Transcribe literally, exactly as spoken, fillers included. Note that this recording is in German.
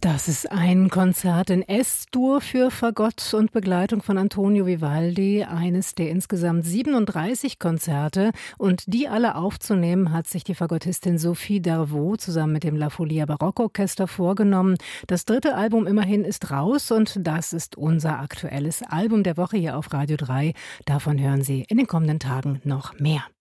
Das ist ein Konzert in S-Dur für Fagott und Begleitung von Antonio Vivaldi, eines der insgesamt siebenunddreißig Konzerte. Und die alle aufzunehmen, hat sich die Fagottistin Sophie Dervaux zusammen mit dem La Folia Barockorchester vorgenommen. Das dritte Album immerhin ist raus und das ist unser aktuelles Album der Woche hier auf Radio drei. Davon hören Sie in den kommenden Tagen noch mehr.